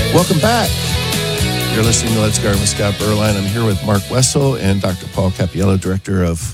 Welcome back. You're listening to Let's Garden with Scott Berline. I'm here with Mark Wessel and Dr. Paul Cappiello, director of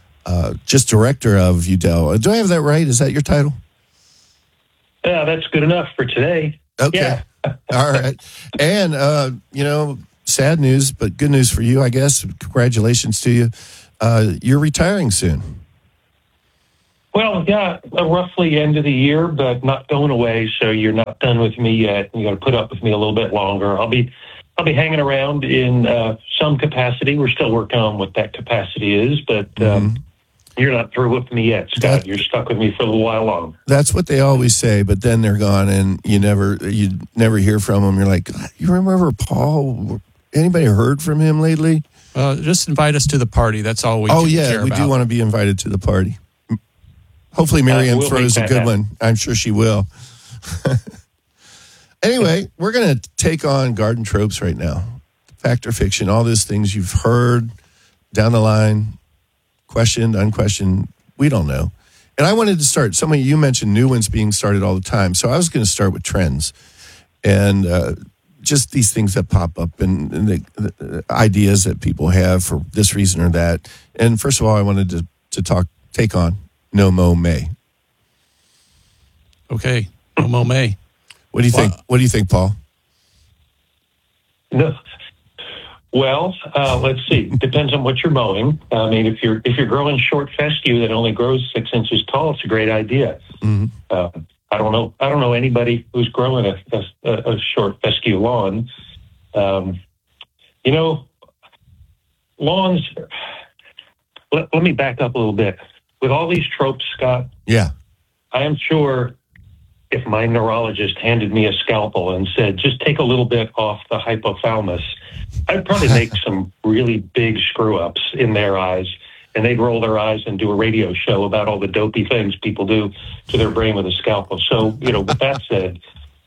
Udell. Do I have that right? Is that your title? Yeah, that's good enough for today. Okay. Yeah. All right. And, sad news, but good news for you, I guess. Congratulations to you. You're retiring soon. Well, yeah, roughly end of the year, but not going away. So you're not done with me yet. You got to put up with me a little bit longer. I'll be hanging around in some capacity. We're still working on what that capacity is, but you're not through with me yet, Scott. You're stuck with me for a little while longer. That's what they always say, but then they're gone, and you never hear from them. You're like, you remember Paul? Anybody heard from him lately? Just invite us to the party. That's all we care about. We do want to be invited to the party. Hopefully Marianne throws a good one. I'm sure she will. Anyway, we're going to take on garden tropes right now. Fact or fiction, all those things you've heard down the line, questioned, unquestioned, we don't know. And I wanted to start, you mentioned new ones being started all the time. So I was going to start with trends and just these things that pop up and the ideas that people have for this reason or that. And first of all, I wanted to take on No Mow May. Okay, No Mow May. What do you think? What do you think, Paul? No. Well, let's see. Depends on what you're mowing. I mean, if you're growing short fescue that only grows 6 inches tall, it's a great idea. Mm-hmm. I don't know anybody who's growing a short fescue lawn. Lawns. Let me back up a little bit. With all these tropes, Scott. Yeah. I am sure if my neurologist handed me a scalpel and said, just take a little bit off the hypothalamus, I'd probably make some really big screw-ups in their eyes, and they'd roll their eyes and do a radio show about all the dopey things people do to their brain with a scalpel. So, with that said,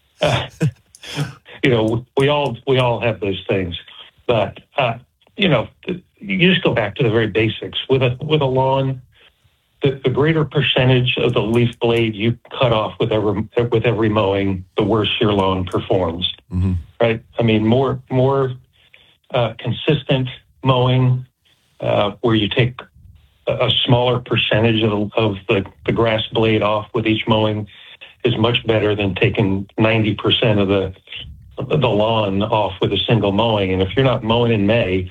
we all have those things. But, you just go back to the very basics. With a lawn, the greater percentage of the leaf blade you cut off with every mowing, the worse your lawn performs. Mm-hmm. Right? I mean, more consistent mowing, where you take a smaller percentage of the grass blade off with each mowing, is much better than taking 90% of the lawn off with a single mowing. And if you're not mowing in May,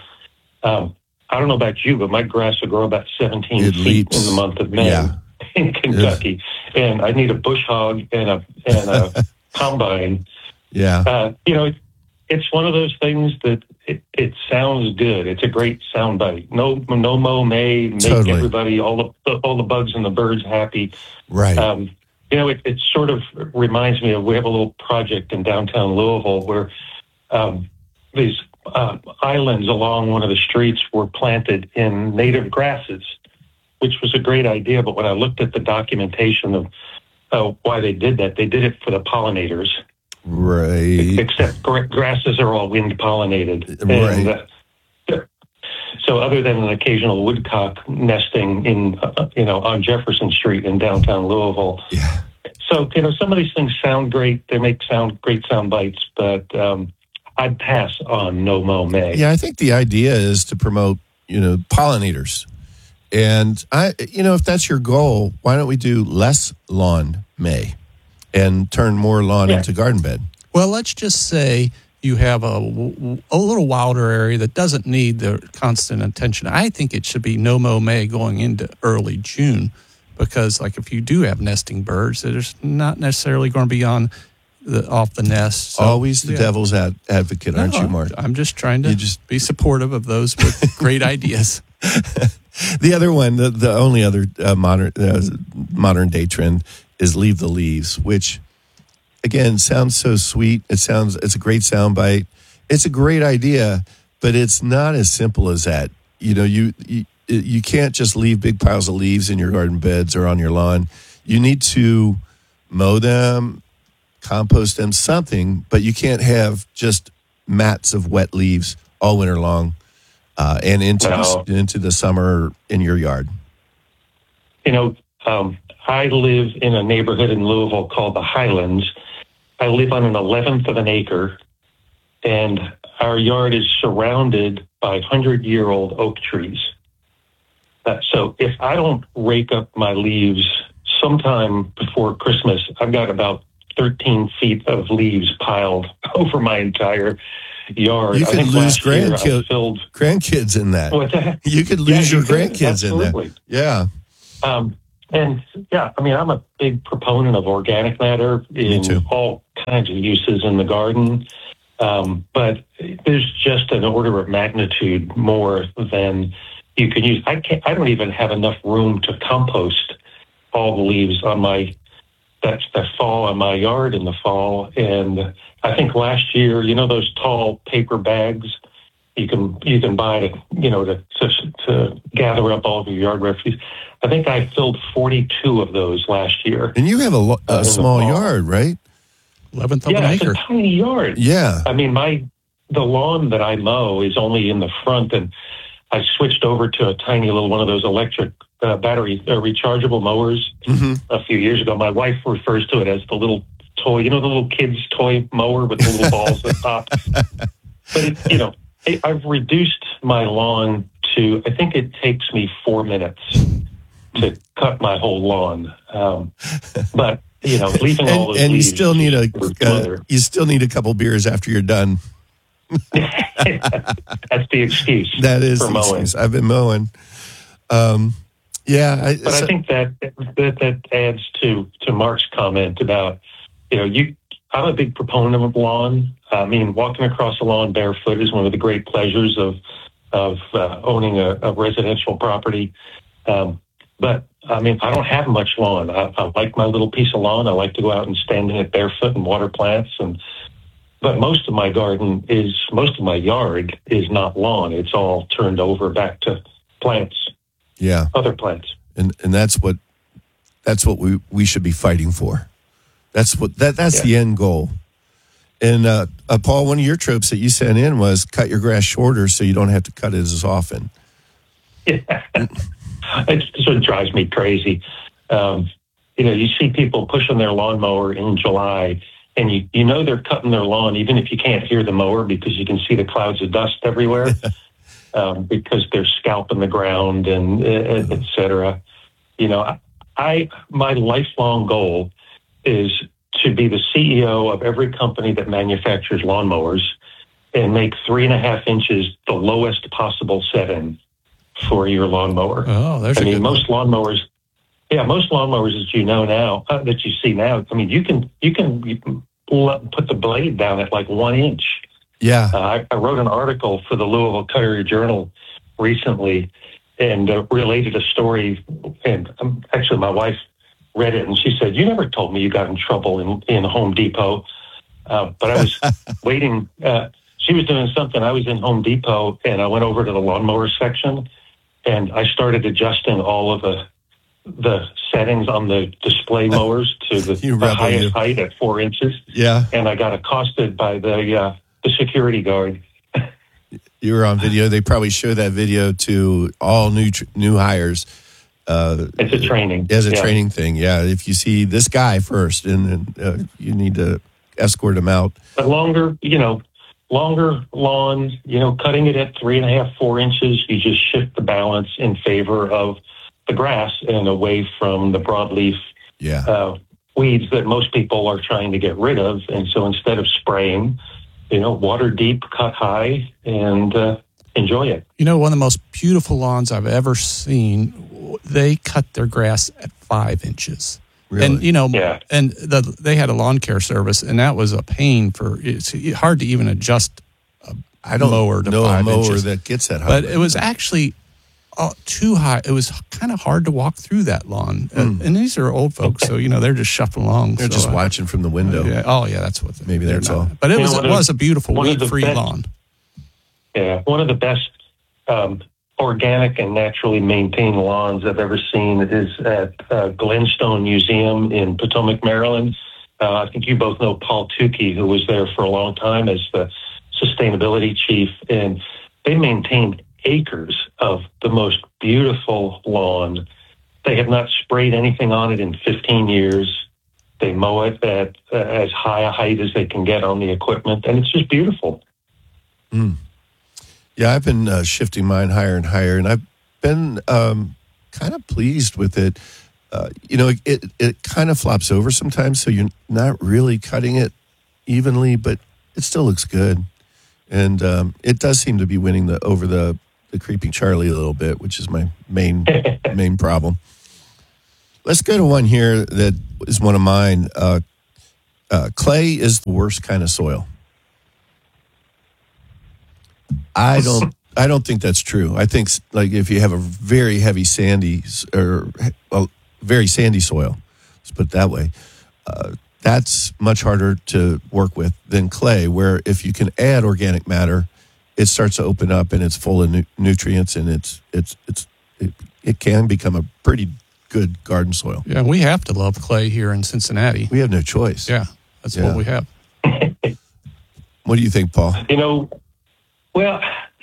I don't know about you, but my grass will grow about 17 feet in the month of May in Kentucky. Yeah. And I need a bush hog and a combine. Yeah. It's one of those things that it sounds good. It's a great sound bite. No mow May, make everybody, all the bugs and the birds happy. Right. It sort of reminds me of, we have a little project in downtown Louisville where these islands along one of the streets were planted in native grasses, which was a great idea. But when I looked at the documentation of why they did that, they did it for the pollinators. Right. Except grasses are all wind pollinated. Right. And, so other than an occasional woodcock nesting on Jefferson Street in downtown Louisville. Yeah. So, some of these things sound great. They make great sound bites, but I'd pass on No Mow May. Yeah, I think the idea is to promote, pollinators. And if that's your goal, why don't we do less lawn May and turn more lawn into garden bed? Well, let's just say you have a little wilder area that doesn't need the constant attention. I think it should be No Mow May going into early June, because if you do have nesting birds, they're not necessarily going to be off the nest. So, always the devil's advocate, aren't you, Mark? I'm just trying to be supportive of those with great ideas. The other one, the only other modern day trend is leave the leaves, which again sounds so sweet. It's a great sound bite. It's a great idea, but it's not as simple as that. You can't just leave big piles of leaves in your garden beds or on your lawn. You need to mow them, compost them, something, but you can't have just mats of wet leaves all winter long and into the summer in your yard. I live in a neighborhood in Louisville called the Highlands. I live on an 11th of an acre, and our yard is surrounded by 100-year-old oak trees. So if I don't rake up my leaves sometime before Christmas, I've got about 13 feet of leaves piled over my entire yard. You I could think lose last year I filled grandkids in that. what's that? You could lose Yeah, your you could, grandkids in absolutely. that. Yeah. And yeah, I mean, I'm a big proponent of organic matter Me too. in all kinds of uses in the garden. But there's just an order of magnitude more than you can use. I don't even have enough room to compost all the leaves on that fall on my yard in the fall. And I think last year, those tall paper bags you can buy to gather up all of your yard refuse. I think I filled 42 of those last year. And you have a small yard, right? 11th of an Yeah, it's acre. a tiny yard. Yeah. I mean, the lawn that I mow is only in the front, and I switched over to a tiny little one of those electric battery rechargeable mowers a few years ago. My wife refers to it as the little toy, the little kid's toy mower with the little balls at the top. But I've reduced my lawn to, I think it takes me 4 minutes to cut my whole lawn. But leaving all those and you leaves still need you still need a couple beers after you're done. That's the excuse. That is for the mowing. excuse. I've been mowing. Yeah, But I think that adds to Mark's comment about I'm a big proponent of lawn. I mean, walking across the lawn barefoot is one of the great pleasures of owning a residential property. But I mean, I don't have much lawn. I like my little piece of lawn. I like to go out and stand in it barefoot and water plants. But most of my yard is not lawn. It's all turned over back to plants. Yeah, other plants. And that's what we should be fighting for. That's the end goal. And Paul, one of your tropes that you sent in was cut your grass shorter so you don't have to cut it as often. Yeah. It's what drives me crazy. You see people pushing their lawnmower in July, and you know they're cutting their lawn even if you can't hear the mower because you can see the clouds of dust everywhere because they're scalping the ground and et cetera. My lifelong goal is to be the CEO of every company that manufactures lawnmowers and make 3.5 inches the lowest possible setting for your lawnmower. Oh, there's a good most lawnmowers, as you know now, that you see now, I mean, you can put the blade down at like 1 inch. Yeah. I wrote an article for the Louisville Courier-Journal recently and related a story. And actually, my wife read it and she said, "You never told me you got in trouble in Home Depot." But I was waiting. She was doing something. I was in Home Depot and I went over to the lawnmower section and I started adjusting all of the settings on the display mowers to the highest height at 4 inches. Yeah. And I got accosted by the security guard. You were on video. They probably show that video to all new hires. It's a training. It's a training thing. Yeah. If you see this guy first, and you need to escort him out. But longer lawn, cutting it at 3.5, 4 inches, you just shift the balance in favor of the grass and away from the broadleaf weeds that most people are trying to get rid of. And so instead of spraying, water deep, cut high, and enjoy it. One of the most beautiful lawns I've ever seen, they cut their grass at 5 inches. Really? And, they had a lawn care service, and that was a pain it's hard to even adjust a mower to 5 mower inches. that gets that high. But it was actually too high. It was kind of hard to walk through that lawn. And these are old folks, so, they're just shuffling along. They're just watching from the window. That's what. Maybe that's all. But it was a beautiful weed-free lawn. Yeah, one of the best organic and naturally maintained lawns I've ever seen is at Glenstone Museum in Potomac, Maryland. I think you both know Paul Tukey, who was there for a long time as the sustainability chief, and they maintained acres of the most beautiful lawn. They have not sprayed anything on it in 15 years. They mow it at as high a height as they can get on the equipment, and it's just beautiful. Yeah, I've been shifting mine higher and higher, and I've been kind of pleased with it. It kind of flops over sometimes, so you're not really cutting it evenly, but it still looks good. And it does seem to be winning over the Creeping Charlie a little bit, which is my main problem. Let's go to one here that is one of mine. Clay is the worst kind of soil. I don't think that's true. I think like if you have a very heavy sandy or very sandy soil, let's put it that way, that's much harder to work with than clay, where if you can add organic matter, it starts to open up and it's full of nutrients, and it can become a pretty good garden soil. Yeah, we have to love clay here in Cincinnati. We have no choice. Yeah, that's what we have. What do you think, Paul? Well,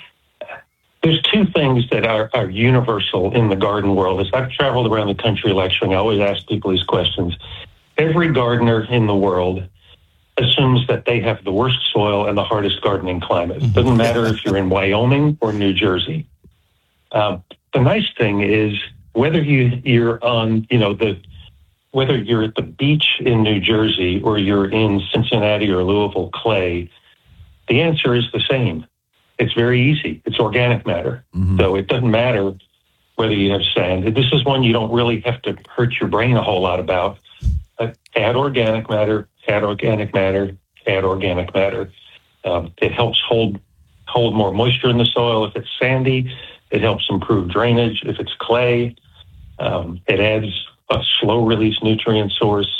there's two things that are universal in the garden world. As I've traveled around the country lecturing, I always ask people these questions. Every gardener in the world assumes that they have the worst soil and the hardest gardening climate. It doesn't matter if you're in Wyoming or New Jersey. The nice thing is whether you're on, whether you're at the beach in New Jersey or you're in Cincinnati or Louisville clay, the answer is the same. It's very easy. It's organic matter. Mm-hmm. So it doesn't matter whether you have sand. This is one you don't really have to hurt your brain a whole lot about. Add organic matter, add organic matter, add organic matter. It helps hold more moisture in the soil. If it's sandy, it helps improve drainage. If it's clay, it adds a slow release nutrient source.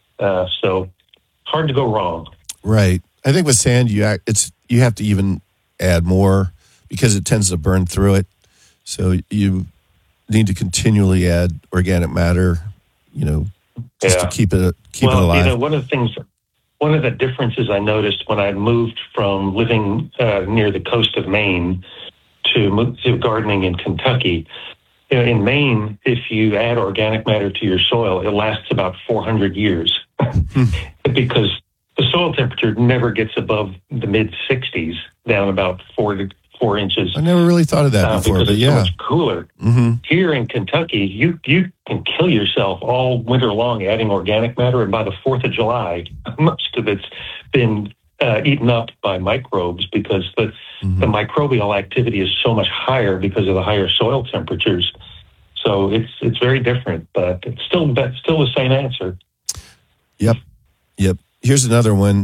So hard to go wrong. Right. I think with sand, you have to even add more because it tends to burn through it. So you need to continually add organic matter, just to keep it alive. One of the differences I noticed when I moved from living near the coast of Maine to gardening in Kentucky, in Maine, if you add organic matter to your soil, it lasts about 400 years because the soil temperature never gets above the mid-60s, down about 4 inches. I never really thought of that before, because but it's yeah. so much cooler. Mm-hmm. Here in Kentucky, you can kill yourself all winter long adding organic matter, and by the 4th of July, most of it's been eaten up by microbes because the microbial activity is so much higher because of the higher soil temperatures. So it's very different, but it's still the same answer. Yep. Here's another one.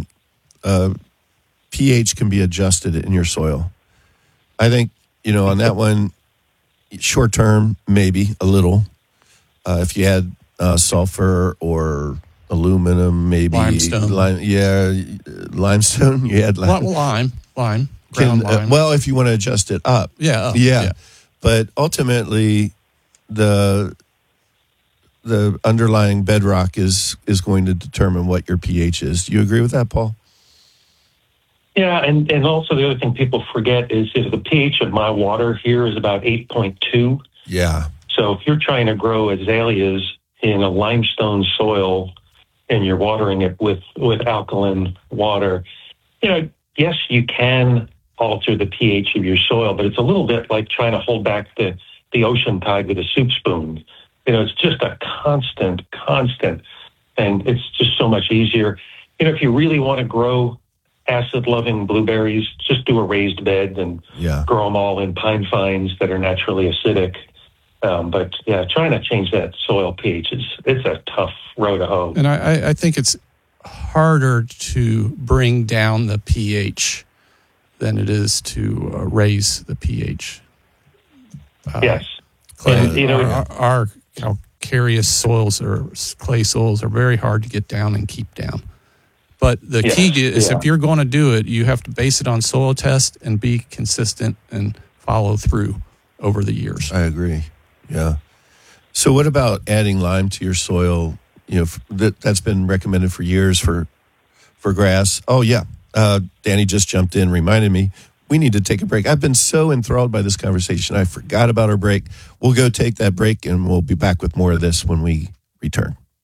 pH can be adjusted in your soil. I think, on that one, short term, maybe a little. If you had sulfur or aluminum, maybe. Limestone. Limestone. You had lime. Lime. Well, if you want to adjust it up. Yeah. But ultimately, the underlying bedrock is going to determine what your pH is. Do you agree with that, Paul? Yeah, and also the other thing people forget is the pH of my water here is about 8.2. Yeah. So if you're trying to grow azaleas in a limestone soil and you're watering it with alkaline water, yes, you can alter the pH of your soil, but it's a little bit like trying to hold back the ocean tide with a soup spoon. It's just a constant, and it's just so much easier. If you really want to grow acid-loving blueberries, just do a raised bed and grow them all in pine fines that are naturally acidic. But trying to change that soil pH it's a tough row to hoe. And I think it's harder to bring down the pH than it is to raise the pH. Yes. Clay, our calcareous soils or clay soils are very hard to get down and keep down. But the key is if you're going to do it, you have to base it on soil test and be consistent and follow through over the years. I agree. Yeah. So what about adding lime to your soil? That's been recommended for years for grass. Oh, yeah. Danny just jumped in, reminded me. We need to take a break. I've been so enthralled by this conversation. I forgot about our break. We'll go take that break, and we'll be back with more of this when we return.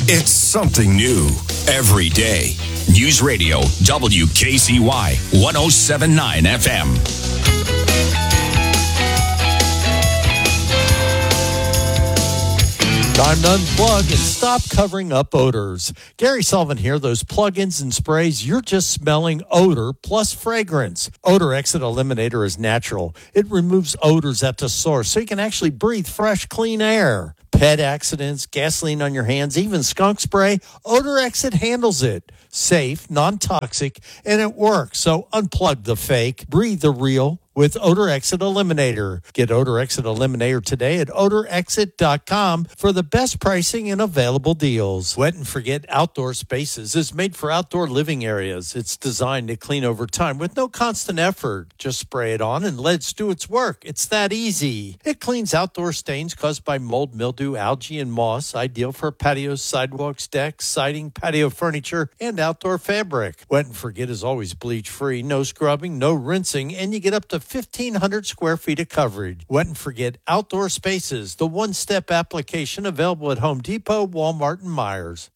It's something new every day. News Radio WKCY 107.9 FM. Time to unplug and stop covering up odors. Gary Sullivan here. Those plug-ins and sprays, you're just smelling odor plus fragrance. Odor Exit Eliminator is natural. It removes odors at the source so you can actually breathe fresh, clean air. Pet accidents, gasoline on your hands, even skunk spray, Odor Exit handles it. Safe, non-toxic, and it works. So unplug the fake, breathe the real with Odor Exit Eliminator. Get Odor Exit Eliminator today at odorexit.com for the best pricing and available deals. Wet and Forget Outdoor Spaces is made for outdoor living areas. It's designed to clean over time with no constant effort. Just spray it on and let it do its work. It's that easy. It cleans outdoor stains caused by mold, mildew, algae, and moss. Ideal for patios, sidewalks, decks, siding, patio furniture, and outdoor fabric. Wet and Forget is always bleach-free, no scrubbing, no rinsing, and you get up to 1,500 square feet of coverage. Wet and Forget Outdoor Spaces, the one-step application available at Home Depot, Walmart, and Meijer.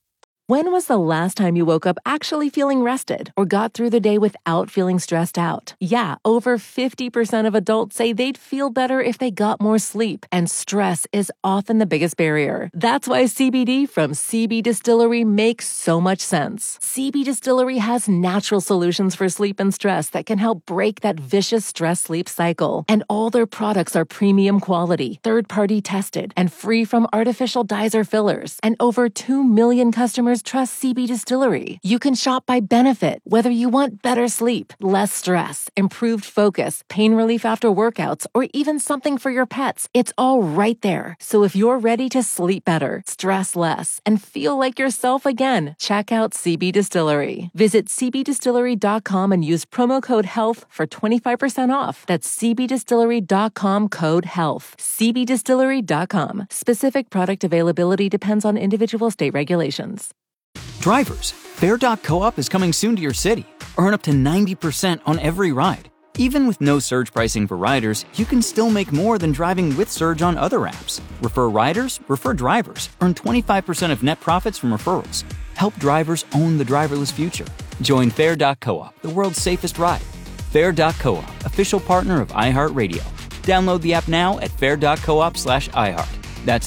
When was the last time you woke up actually feeling rested or got through the day without feeling stressed out? Yeah, over 50% of adults say they'd feel better if they got more sleep, and stress is often the biggest barrier. That's why CBD from CB Distillery makes so much sense. CB Distillery has natural solutions for sleep and stress that can help break that vicious stress-sleep cycle. And all their products are premium quality, third-party tested, and free from artificial dyes or fillers. And over 2 million customers trust CB Distillery. You can shop by benefit, whether you want better sleep, less stress, improved focus, pain relief after workouts, or even something for your pets. It's all right there. So if you're ready to sleep better, stress less, and feel like yourself again, check out CB Distillery. Visit cbdistillery.com and use promo code HEALTH for 25% off. That's cbdistillery.com, code HEALTH. cbdistillery.com. Specific product availability depends on individual state regulations. Drivers, Fair.coop is coming soon to your city. Earn up to 90% on every ride. Even with no surge pricing for riders, you can still make more than driving with Surge on other apps. Refer riders, refer drivers. Earn 25% of net profits from referrals. Help drivers own the driverless future. Join Fair.coop, the world's safest ride. Fair.coop, official partner of iHeartRadio. Download the app now at fair.coop/iHeart. That's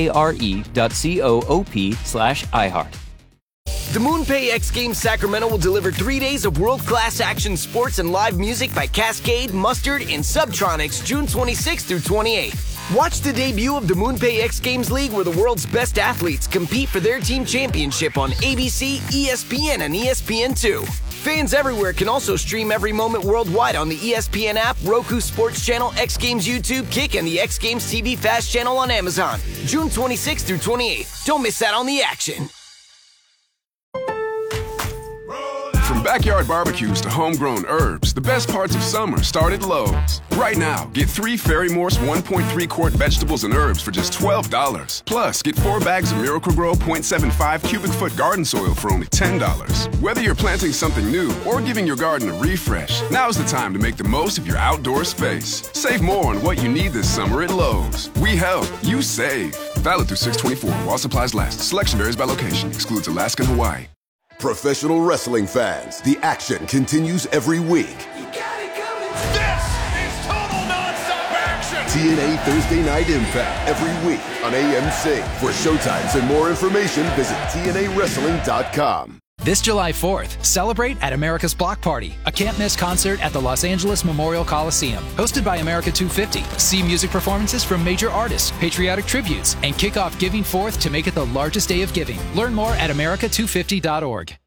FARE.coop/iHeart. The MoonPay X Games Sacramento will deliver 3 days of world-class action sports and live music by Cascade, Mustard, and Subtronics June 26th through 28th. Watch the debut of the MoonPay X Games League, where the world's best athletes compete for their team championship on ABC, ESPN, and ESPN2. Fans everywhere can also stream every moment worldwide on the ESPN app, Roku Sports Channel, X Games YouTube, Kick, and the X Games TV Fast channel on Amazon. June 26th through 28th. Don't miss out on the action. From backyard barbecues to homegrown herbs, the best parts of summer start at Lowe's. Right now, get 3 Ferry Morse 1.3 quart vegetables and herbs for just $12. Plus, get 4 bags of Miracle-Gro 0.75 cubic foot garden soil for only $10. Whether you're planting something new or giving your garden a refresh, now's the time to make the most of your outdoor space. Save more on what you need this summer at Lowe's. We help, you save. Valid through 6/24 while supplies last. Selection varies by location. Excludes Alaska and Hawaii. Professional wrestling fans, the action continues every week. You got it coming. This is total nonstop action. TNA Thursday Night Impact every week on AMC. For showtimes and more information, visit TNAWrestling.com. This July 4th, celebrate at America's Block Party, a can't-miss concert at the Los Angeles Memorial Coliseum. Hosted by America 250. See music performances from major artists, patriotic tributes, and kick off Giving Forth to make it the largest day of giving. Learn more at America250.org.